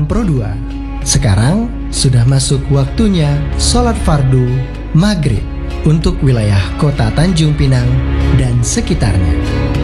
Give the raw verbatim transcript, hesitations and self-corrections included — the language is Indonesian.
Pro dua. Sekarang sudah masuk waktunya sholat fardu maghrib untuk wilayah kota Tanjung Pinang dan sekitarnya.